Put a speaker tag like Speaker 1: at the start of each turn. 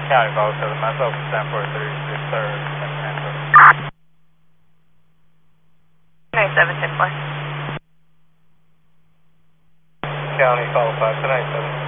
Speaker 1: County follow 7, myself, Stanford 36,
Speaker 2: 97, 10-4.
Speaker 1: County follow 5, 7.